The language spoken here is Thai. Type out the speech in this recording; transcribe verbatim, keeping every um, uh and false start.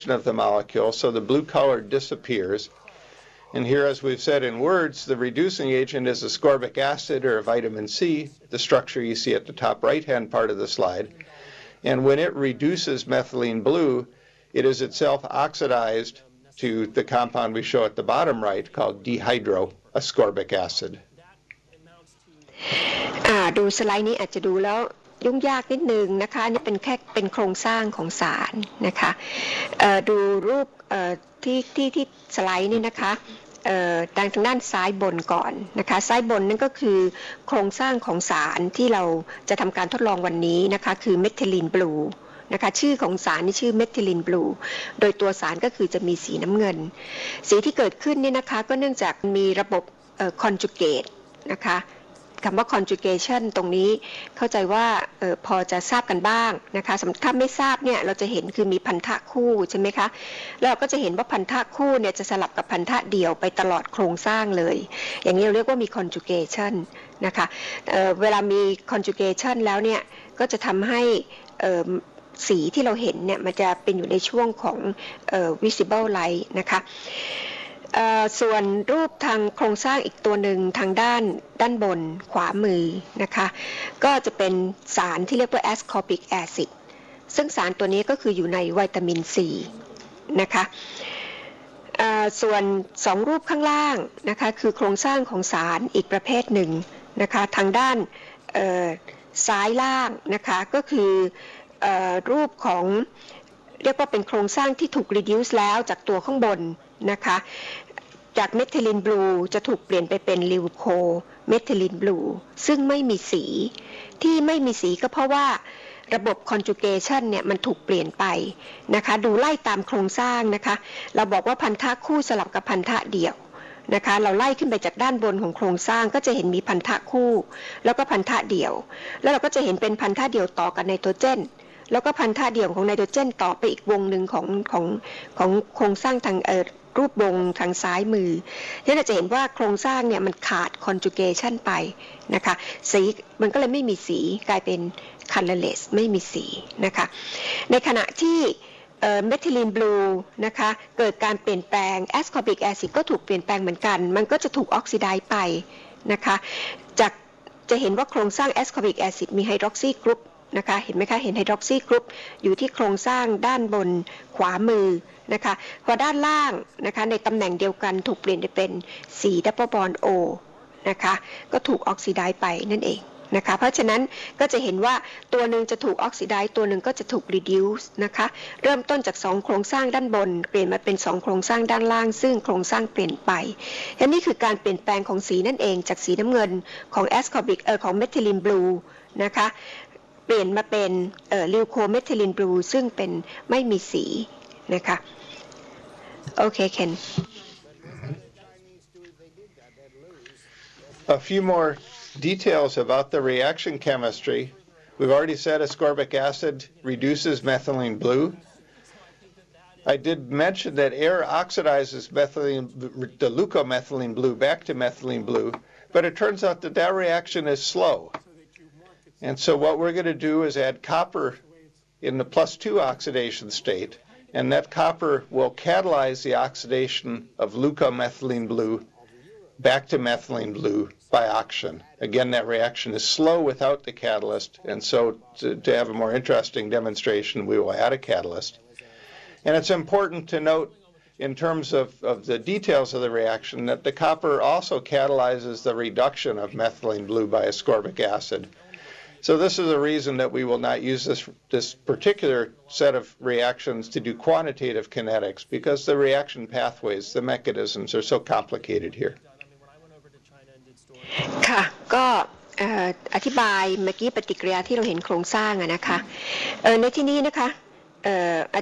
of the molecule, so the blue color disappears. And here, as we've said in words, the reducing agent is ascorbic acid or vitamin C, the structure you see at the top right-hand part of the slide. And when it reduces methylene blue, it is itself oxidized to the compound we show at the bottom right called dehydroascorbic acid. ดูสไลด์นี้อาจจะดูแล้วยุ่งยากนิดนึงนะคะนี่เป็นแค่เป็นโครงสร้างของสารนะคะดูรูปที่ที่ที่สไลด์นี่นะคะดังทางด้านซ้ายบนก่อนนะคะซ้ายบนนั่นก็คือโครงสร้างของสารที่เราจะทำการทดลองวันนี้นะคะคือเมทิลีนบลูนะคะชื่อของสารนี่ชื่อเมทิลีนบลูโดยตัวสารก็คือจะมีสีน้ำเงินสีที่เกิดขึ้นนี่นะคะก็เนื่องจากมีระบบคอนจูเกตนะคะคำว่า conjugation ตรงนี้เข้าใจว่าออพอจะทราบกันบ้างนะคะถ้าไม่ทราบเนี่ยเราจะเห็นคือมีพันธะคู่ใช่ไหมคะแล้วเราก็จะเห็นว่าพันธะคู่เนี่ยจะสลับกับพันธะเดี่ยวไปตลอดโครงสร้างเลยอย่างนี้เราเรียกว่ามี conjugation นะคะเเวลามี conjugation แล้วเนี่ยก็จะทำให้สีที่เราเห็นเนี่ยมันจะเป็นอยู่ในช่วงของ visible light นะคะส่วนรูปทางโครงสร้างอีกตัวหนึ่งทางด้านด้านบนขวามือนะคะก็จะเป็นสารที่เรียกว่า ascorbic acid ซึ่งสารตัวนี้ก็คืออยู่ในวิตามินซีนะคะส่วนสองรูปข้างล่างนะคะคือโครงสร้างของสารอีกประเภทหนึ่งนะคะทางด้านซ้ายล่างนะคะก็คือรูปของเรียกว่าเป็นโครงสร้างที่ถูก reduce แล้วจากตัวข้างบนนะคะจากเมทิลีนบลูจะถูกเปลี่ยนไปเป็นลิวโคเมทิลีนบลูซึ่งไม่มีสีที่ไม่มีสีก็เพราะว่าระบบ conjugation เนี่ยมันถูกเปลี่ยนไปนะคะดูไล่ตามโครงสร้างนะคะเราบอกว่าพันธะคู่สลับกับพันธะเดี่ยวนะคะเราไล่ขึ้นไปจากด้านบนของโครงสร้างก็จะเห็นมีพันธะคู่แล้วก็พันธะเดี่ยวแล้วเราก็จะเห็นเป็นพันธะเดี่ยวต่อกับไนโตรเจนแล้วก็พันธะเดี่ยวของไนโตรเจนต่อไปอีกวงหนึ่งของของของโครงสร้างทางเอ่อรูปวงทางซ้ายมือที่เราจะเห็นว่าโครงสร้างเนี่ยมันขาด conjugation ไปนะคะสีมันก็เลยไม่มีสีกลายเป็น colorless ไม่มีสีนะคะในขณะที่เมทิลีนบลูนะคะเกิดการเปลี่ยนแปลง ascorbic acid ก็ถูกเปลี่ยนแปลงเหมือนกันมันก็จะถูกออกซิไดซ์ไปนะคะจากจะเห็นว่าโครงสร้าง ascorbic acid มีไฮดรอกซีกรุ๊ปนะคะเห็นไหมคะเห็นไฮดรอกซีกรุ๊ปอยู่ที่โครงสร้างด้านบนขวามือนะคะพอด้านล่างนะคะในตำแหน่งเดียวกันถูกเปลี่ยนไปเป็น C double bond O นะคะก็ถูกออกซิไดซ์ไปนั่นเองนะคะเพราะฉะนั้นก็จะเห็นว่าตัวหนึ่งจะถูกออกซิไดซ์ตัวหนึ่งก็จะถูก reduce นะคะเริ่มต้นจากสองโครงสร้างด้านบนเปลี่ยนมาเป็นสองโครงสร้างด้านล่างซึ่งโครงสร้างเปลี่ยนไปและนี่คือการเปลี่ยนแปลงของสีนั่นเองจากสีน้ำเงินของ ascorbic เอ่อของ methylene blue นะคะเปลี่ยนมาเป็นเอ่อ leucomethylene blue ซึ่งเป็นไม่มีสีนะคะโอเคเคน A few more details about the reaction chemistry. We've already said ascorbic acid reduces methylene blue. I did mention that air oxidizes methylene, the leucomethylene blue back to methylene blue, but it turns out that that reaction is slow. And so what we're going to do is add copper in the plus two oxidation state, and that copper will catalyze the oxidation of leucomethylene blue back to methylene blue by oxidation. Again, that reaction is slow without the catalyst, and so to, to have a more interesting demonstration, we will add a catalyst. And it's important to note in terms of, of the details of the reaction that the copper also catalyzes the reduction of methylene blue by ascorbic acid. So this is the reason that we will not use this, this particular set of reactions to do quantitative kinetics, because the reaction pathways, the mechanisms are so complicated here. ค่ะก็อธิบายเมื่อกี้ปฏิกิริยาที่เราเห็นโครงสร้างอะนะคะในที่นี้นะคะ